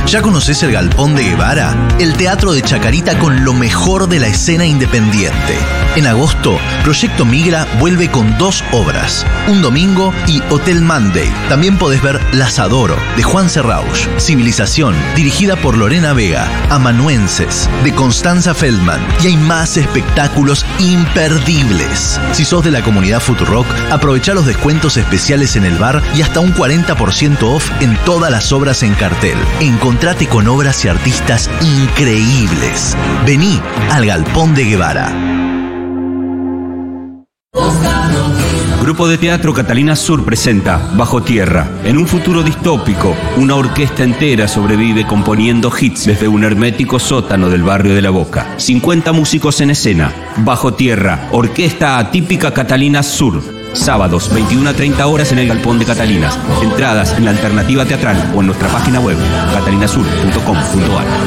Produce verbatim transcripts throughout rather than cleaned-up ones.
¿Ya conoces el Galpón de Guevara? El teatro de Chacarita con lo mejor de la escena independiente. En agosto, Proyecto Migra vuelve con dos obras, Un Domingo y Hotel Monday. También podés ver Las Adoro, de Juan Serrauch, Civilización, dirigida por Lorena Vega, Amanuenses, de Constanza Feldman, y hay más espectáculos imperdibles. Si sos de la comunidad Futurock, aprovecha los descuentos especiales en el bar y hasta un cuarenta por ciento off en todas las obras en cartel. Encontrate con obras y artistas increíbles. Vení al Galpón de Guevara. Grupo de Teatro Catalina Sur presenta Bajo Tierra. En un futuro distópico, una orquesta entera sobrevive componiendo hits desde un hermético sótano del barrio de La Boca. cincuenta músicos en escena. Bajo Tierra, orquesta atípica Catalina Sur. Sábados, veintiuna a treinta horas en el Galpón de Catalinas. Entradas en la Alternativa Teatral o en nuestra página web, catalina sur punto com punto a r.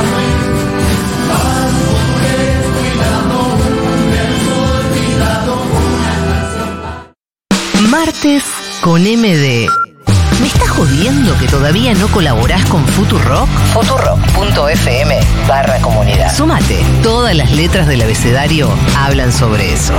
Martes con M D. ¿Me estás jodiendo que todavía no colaborás con Futurock? Futurock punto f m barra comunidad. Súmate. Todas las letras del abecedario hablan sobre eso.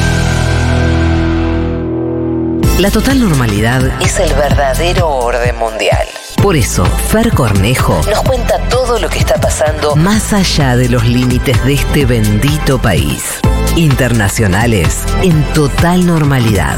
La total normalidad es el verdadero orden mundial. Por eso, Fer Cornejo nos cuenta todo lo que está pasando más allá de los límites de este bendito país. Internacionales en total normalidad.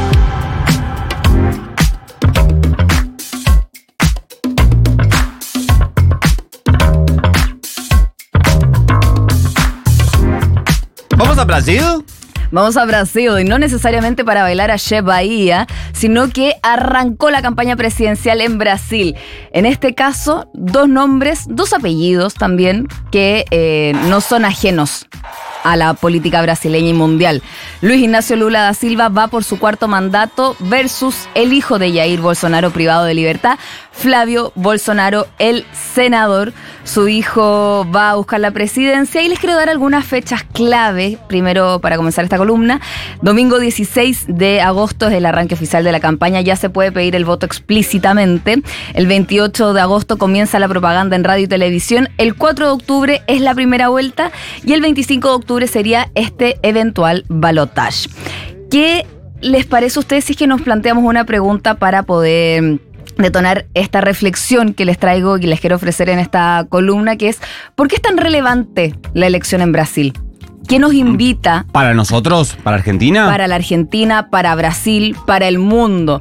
¿Vamos a Brasil? Vamos a Brasil, y no necesariamente para bailar a Che Bahía, sino que arrancó la campaña presidencial en Brasil. En este caso, dos nombres, dos apellidos también, que eh, no son ajenos a la política brasileña y mundial. Luis Ignacio Lula da Silva va por su cuarto mandato versus el hijo de Jair Bolsonaro privado de libertad, Flavio Bolsonaro, el senador. Su hijo va a buscar la presidencia y les quiero dar algunas fechas clave, primero para comenzar esta columna. Domingo dieciséis de agosto es el arranque oficial de la campaña, ya se puede pedir el voto explícitamente. El veintiocho de agosto comienza la propaganda en radio y televisión. El cuatro de octubre es la primera vuelta y el veinticinco de octubre sería este eventual balotaje. ¿Qué les parece a ustedes si es que nos planteamos una pregunta para poder detonar esta reflexión que les traigo y les quiero ofrecer en esta columna, que es ¿por qué es tan relevante la elección en Brasil? ¿Qué nos invita? ¿Para nosotros? ¿Para Argentina? Para la Argentina, para Brasil, para el mundo.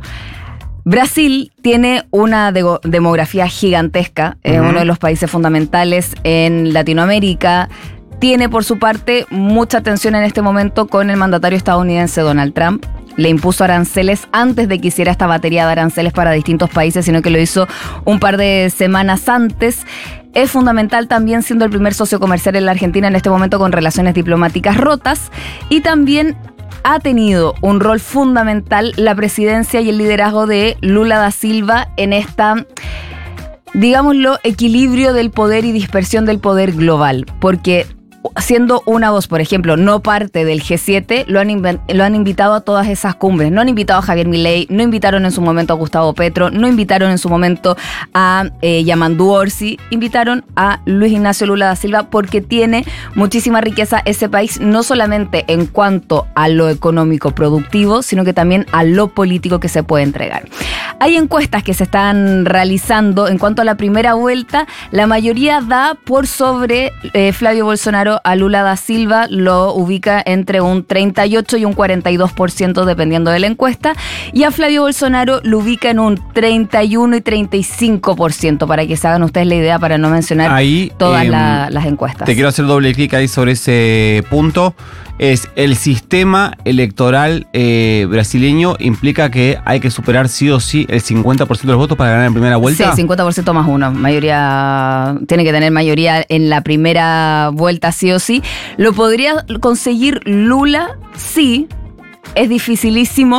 Brasil tiene una de- demografía gigantesca, es uh-huh. uno de los países fundamentales en Latinoamérica. Tiene, por su parte, mucha tensión en este momento con el mandatario estadounidense Donald Trump. Le impuso aranceles antes de que hiciera esta batería de aranceles para distintos países, sino que lo hizo un par de semanas antes. Es fundamental también siendo el primer socio comercial en la Argentina en este momento con relaciones diplomáticas rotas. Y también ha tenido un rol fundamental la presidencia y el liderazgo de Lula da Silva en esta, digámoslo, equilibrio del poder y dispersión del poder global. Porque siendo una voz, por ejemplo, no parte del G siete, lo han, inv- lo han invitado a todas esas cumbres. No han invitado a Javier Milei, no invitaron en su momento a Gustavo Petro, no invitaron en su momento a eh, Yamandu Orsi, invitaron a Luis Ignacio Lula da Silva porque tiene muchísima riqueza ese país, no solamente en cuanto a lo económico productivo, sino que también a lo político que se puede entregar. Hay encuestas que se están realizando en cuanto a la primera vuelta. La mayoría da por sobre eh, Flavio Bolsonaro a Lula da Silva, lo ubica entre un treinta y ocho y un cuarenta y dos por ciento dependiendo de la encuesta, y a Flavio Bolsonaro lo ubica en un treinta y uno y treinta y cinco por ciento, para que se hagan ustedes la idea, para no mencionar ahí, todas eh, la, las encuestas. Te quiero hacer doble clic ahí sobre ese punto. Es el sistema electoral eh, brasileño implica que hay que superar sí o sí el cincuenta por ciento de los votos para ganar en primera vuelta. Sí, cincuenta por ciento más uno. Mayoría, tiene que tener mayoría en la primera vuelta sí o sí. ¿Lo podría conseguir Lula? Sí. Es dificilísimo.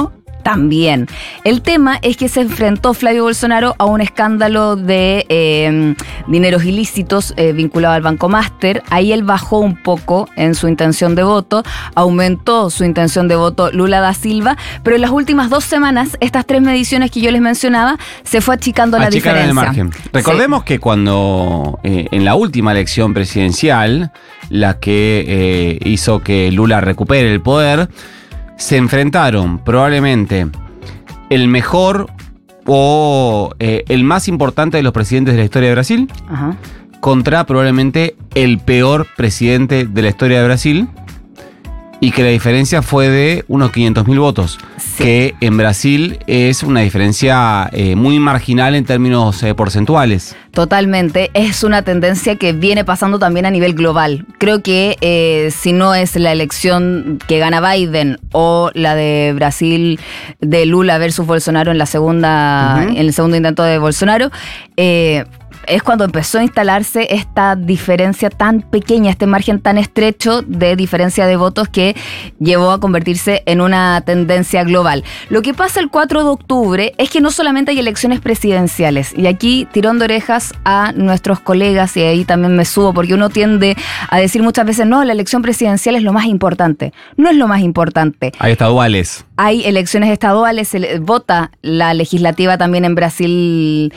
también. El tema es que se enfrentó Flavio Bolsonaro a un escándalo de eh, dineros ilícitos eh, vinculado al Banco Master. Ahí él bajó un poco en su intención de voto, aumentó su intención de voto Lula da Silva, pero en las últimas dos semanas, estas tres mediciones que yo les mencionaba, se fue achicando la Achicaron diferencia. el margen. Recordemos sí. que cuando eh, en la última elección presidencial, la que eh, hizo que Lula recupere el poder, se enfrentaron probablemente el mejor o eh, el más importante de los presidentes de la historia de Brasil Ajá. contra probablemente el peor presidente de la historia de Brasil, y que la diferencia fue de unos quinientos mil votos, sí. que en Brasil es una diferencia eh, muy marginal en términos eh, porcentuales. Totalmente, es una tendencia que viene pasando también a nivel global. Creo que eh, si no es la elección que gana Biden o la de Brasil de Lula versus Bolsonaro en la segunda, uh-huh. en el segundo intento de Bolsonaro, eh, es cuando empezó a instalarse esta diferencia tan pequeña, este margen tan estrecho de diferencia de votos que llevó a convertirse en una tendencia global. Lo que pasa el cuatro de octubre es que no solamente hay elecciones presidenciales, y aquí tirón de orejas a nuestros colegas, y ahí también me subo, porque uno tiende a decir muchas veces, no, la elección presidencial es lo más importante. No es lo más importante. Hay estaduales. Hay elecciones estaduales, se vota la legislativa también en Brasil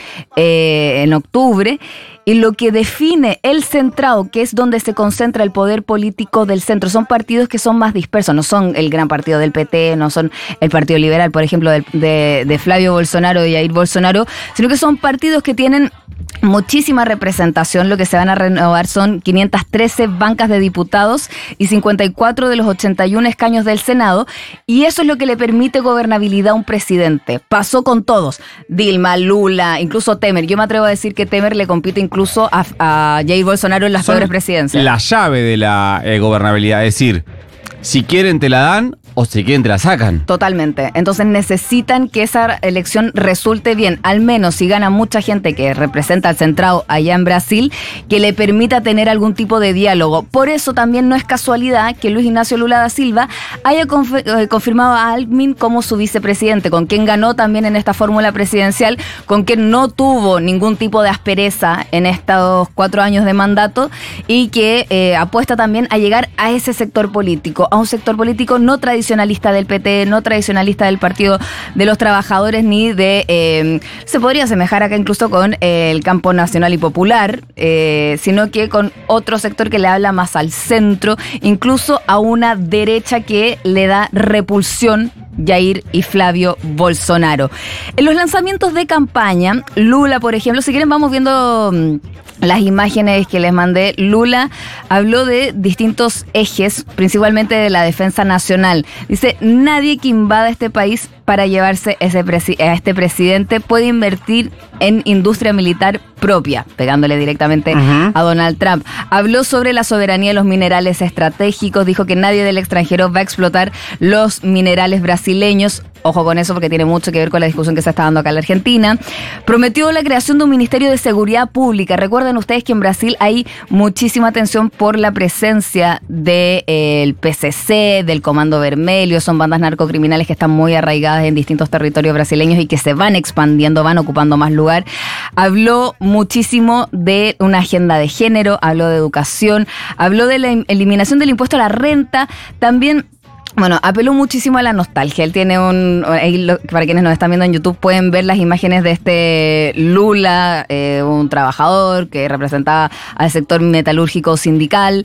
eh, en octubre, y lo que define el centrado, que es donde se concentra el poder político del centro, son partidos que son más dispersos, no son el gran partido del P T, no son el Partido Liberal, por ejemplo, de, de, de Flavio Bolsonaro y Jair Bolsonaro, sino que son partidos que tienen muchísima representación. Lo que se van a renovar son quinientas trece bancas de diputados y cincuenta y cuatro de los ochenta y uno escaños del Senado, y eso es lo que le permite gobernabilidad a un presidente. Pasó con todos, Dilma, Lula, incluso Temer. Yo me atrevo a decir que Temer le compite incluso a, a Jair Bolsonaro en las Son peores presidencias. La llave de la eh, gobernabilidad, es decir, si quieren te la dan o si quieren te la sacan. Totalmente. Entonces necesitan que esa elección resulte bien, al menos si gana mucha gente que representa al centrado allá en Brasil, que le permita tener algún tipo de diálogo. Por eso también no es casualidad que Luis Ignacio Lula da Silva haya conf- eh, confirmado a Alckmin como su vicepresidente, con quien ganó también en esta fórmula presidencial, con quien no tuvo ningún tipo de aspereza en estos cuatro años de mandato, y que eh, apuesta también a llegar a ese sector político, a un sector político no tradicionalista del P T, no tradicionalista del Partido de los Trabajadores, ni de... Eh, se podría asemejar acá incluso con eh, el campo nacional y popular, eh, sino que con otro sector que le habla más al centro, incluso a una derecha que le da repulsión Jair y Flavio Bolsonaro. En los lanzamientos de campaña, Lula, por ejemplo, si quieren vamos viendo mmm, las imágenes que les mandé. Lula habló de distintos ejes, principalmente de la defensa nacional. Dice, nadie que invada este país para llevarse ese presi- a este presidente puede invertir en industria militar propia, pegándole directamente uh-huh. a Donald Trump. Habló sobre la soberanía de los minerales estratégicos, dijo que nadie del extranjero va a explotar los minerales brasileños. Ojo con eso porque tiene mucho que ver con la discusión que se está dando acá en la Argentina. Prometió la creación de un Ministerio de Seguridad Pública. Recuerden ustedes que en Brasil hay muchísima atención por la presencia del eh, P C C, del Comando Vermelho. Son bandas narcocriminales que están muy arraigadas en distintos territorios brasileños y que se van expandiendo, van ocupando más lugar. Habló muchísimo de una agenda de género, habló de educación, habló de la eliminación del impuesto a la renta, también... Bueno, apeló muchísimo a la nostalgia. Él tiene un... Para quienes nos están viendo en YouTube pueden ver las imágenes de este Lula, eh, un trabajador que representaba al sector metalúrgico sindical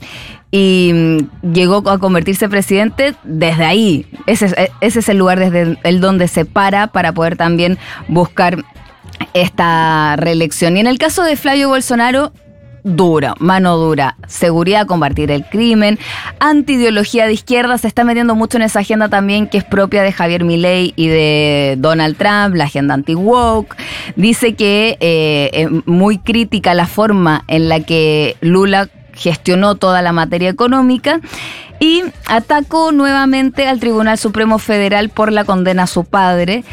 y mm, llegó a convertirse presidente desde ahí. Ese es, ese es el lugar desde el donde se para para poder también buscar esta reelección. Y en el caso de Flavio Bolsonaro... dura, mano dura, seguridad, combatir el crimen, antiideología de izquierda, se está metiendo mucho en esa agenda también que es propia de Javier Milei y de Donald Trump, la agenda anti-woke. Dice que eh, es muy crítica la forma en la que Lula gestionó toda la materia económica y atacó nuevamente al Tribunal Supremo Federal por la condena a su padre.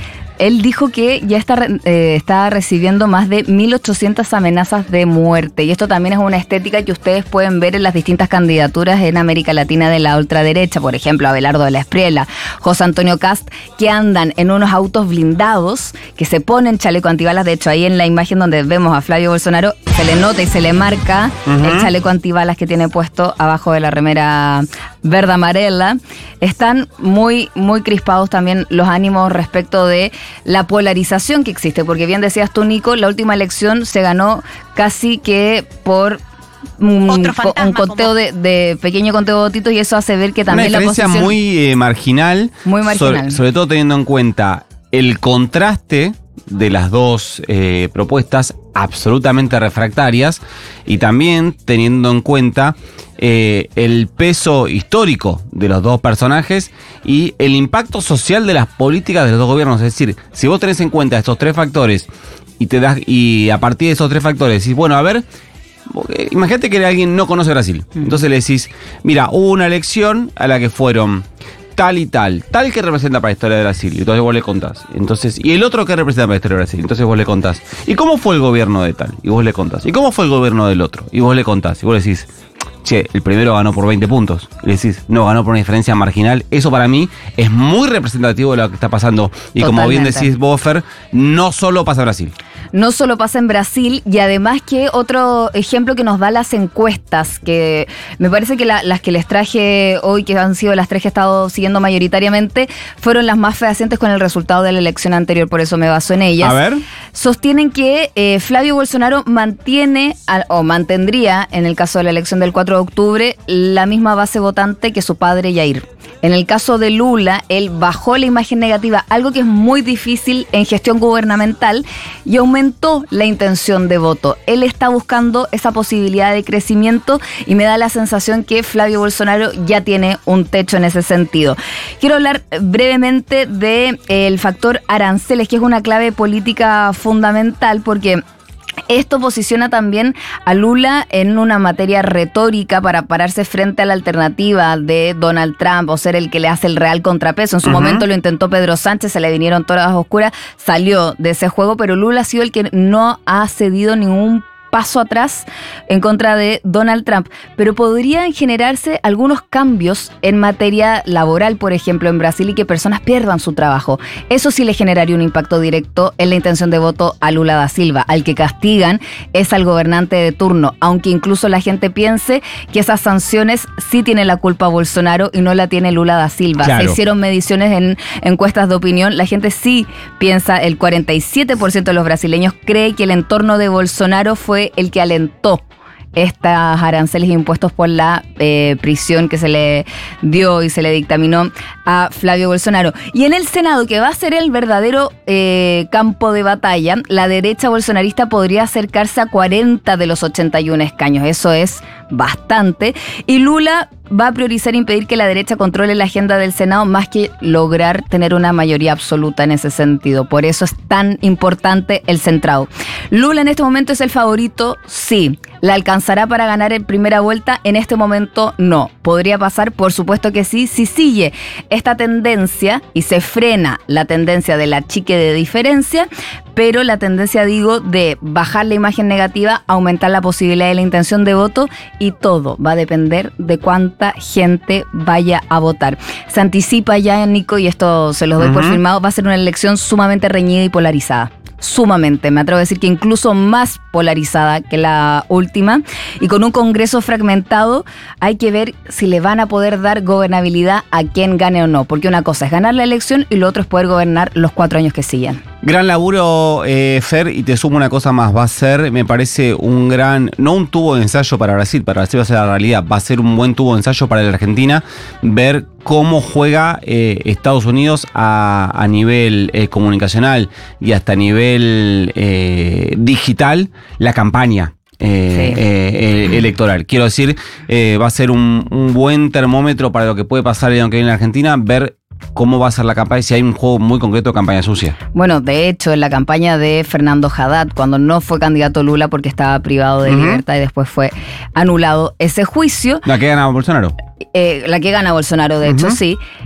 él dijo que ya está, eh, está recibiendo más de mil ochocientas amenazas de muerte. Y esto también es una estética que ustedes pueden ver en las distintas candidaturas en América Latina de la ultraderecha. Por ejemplo, Abelardo de la Espriella, José Antonio Kast, que andan en unos autos blindados, que se ponen chaleco antibalas. De hecho, ahí en la imagen donde vemos a Flavio Bolsonaro, se le nota y se le marca uh-huh. el chaleco antibalas que tiene puesto abajo de la remera verde amarela. Están muy, muy crispados también los ánimos respecto de la polarización que existe, porque bien decías tú, Nico, la última elección se ganó casi que por un, fantasma, un conteo de, de pequeño conteo de votitos, y eso hace ver que también una diferencia la oposición muy eh, marginal, muy marginal. Sobre, sobre todo teniendo en cuenta el contraste de las dos eh, propuestas absolutamente refractarias, y también teniendo en cuenta eh, el peso histórico de los dos personajes y el impacto social de las políticas de los dos gobiernos. Es decir, si vos tenés en cuenta estos tres factores y te das y a partir de esos tres factores decís, bueno, a ver, imagínate que alguien no conoce Brasil, entonces le decís, mira, hubo una elección a la que fueron tal y tal, tal que representa para la historia de Brasil, y entonces vos le contás. Entonces, y el otro que representa para la historia de Brasil, entonces vos le contás. ¿Y cómo fue el gobierno de tal? Y vos le contás. ¿Y cómo fue el gobierno del otro? Y vos le contás. Y vos le decís, che, el primero ganó por veinte puntos. Y le decís, no, ganó por una diferencia marginal. Eso para mí es muy representativo de lo que está pasando. Y Totalmente. Como bien decís, Bofer, no solo pasa en Brasil. No solo pasa en Brasil, y además que otro ejemplo que nos da las encuestas, que me parece que la, las que les traje hoy, que han sido las tres que he estado siguiendo mayoritariamente, fueron las más fehacientes con el resultado de la elección anterior, por eso me baso en ellas. A ver. Sostienen que eh, Flavio Bolsonaro mantiene, o mantendría, en el caso de la elección del cuatro de octubre, la misma base votante que su padre Jair. En el caso de Lula, él bajó la imagen negativa, algo que es muy difícil en gestión gubernamental, y aumentó la intención de voto. Él está buscando esa posibilidad de crecimiento, y me da la sensación que Flavio Bolsonaro ya tiene un techo en ese sentido. Quiero hablar brevemente del factor aranceles, que es una clave política fundamental, porque esto posiciona también a Lula en una materia retórica para pararse frente a la alternativa de Donald Trump o ser el que le hace el real contrapeso. En su uh-huh. momento lo intentó Pedro Sánchez, se le vinieron todas las oscuras, salió de ese juego, pero Lula ha sido el que no ha cedido ningún paso atrás en contra de Donald Trump. Pero podrían generarse algunos cambios en materia laboral, por ejemplo, en Brasil, y que personas pierdan su trabajo. Eso sí le generaría un impacto directo en la intención de voto a Lula da Silva. Al que castigan es al gobernante de turno, aunque incluso la gente piense que esas sanciones sí tiene la culpa Bolsonaro y no la tiene Lula da Silva. Claro. Se hicieron mediciones en encuestas de opinión. La gente sí piensa, el cuarenta y siete por ciento de los brasileños cree que el entorno de Bolsonaro fue el que alentó estas aranceles impuestos por la eh, prisión que se le dio y se le dictaminó a Flavio Bolsonaro. Y en el Senado, que va a ser el verdadero eh, campo de batalla, la derecha bolsonarista podría acercarse a cuarenta de los ochenta y uno escaños. Eso es bastante. Y Lula va a priorizar impedir que la derecha controle la agenda del Senado más que lograr tener una mayoría absoluta en ese sentido. Por eso es tan importante el centrado. Lula en este momento es el favorito, sí. ¿La alcanzará para ganar en primera vuelta? En este momento no. ¿Podría pasar? Por supuesto que sí, si sigue esta tendencia y se frena la tendencia de la chique de diferencia, pero la tendencia, digo, de bajar la imagen negativa, aumentar la posibilidad de la intención de voto, y todo va a depender de cuánta gente vaya a votar. Se anticipa ya, Nico, y esto se los doy uh-huh. por firmado, va a ser una elección sumamente reñida y polarizada. Sumamente, me atrevo a decir que incluso más polarizada que la última, y con un Congreso fragmentado. Hay que ver si le van a poder dar gobernabilidad a quien gane o no, porque una cosa es ganar la elección y lo otro es poder gobernar los cuatro años que siguen. Gran laburo, eh, Fer, y te sumo una cosa más, va a ser, me parece, un gran, no un tubo de ensayo para Brasil, para Brasil va a ser la realidad, va a ser un buen tubo de ensayo para la Argentina, ver cómo juega eh, Estados Unidos a, a nivel eh, comunicacional y hasta a nivel eh, digital la campaña. Eh, sí. eh, eh, electoral. Quiero decir, eh, va a ser un, un buen termómetro para lo que puede pasar el año que viene en Argentina, ver cómo va a ser la campaña, si hay un juego muy concreto de campaña sucia. Bueno, de hecho, en la campaña de Fernando Haddad, cuando no fue candidato Lula porque estaba privado de uh-huh. libertad y después fue anulado ese juicio. La que gana Bolsonaro. Eh, la que gana Bolsonaro, de uh-huh. hecho, sí.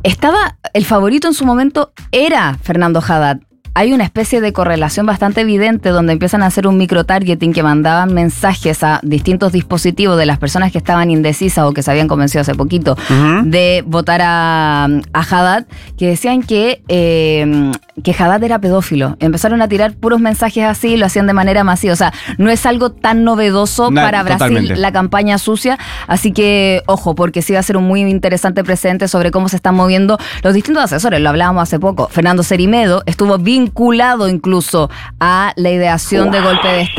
estaba, el favorito en su momento era Fernando Haddad. Hay una especie de correlación bastante evidente donde empiezan a hacer un microtargeting que mandaban mensajes a distintos dispositivos de las personas que estaban indecisas o que se habían convencido hace poquito uh-huh. de votar a, a Haddad, que decían que, eh, que Haddad era pedófilo. Empezaron a tirar puros mensajes así y lo hacían de manera masiva. O sea, no es algo tan novedoso no, para Brasil totalmente. La campaña sucia. Así que, ojo, porque sí va a ser un muy interesante precedente sobre cómo se están moviendo los distintos asesores. Lo hablábamos hace poco. Fernando Cerimedo estuvo bien vinculado incluso a la ideación wow. de golpe de Estado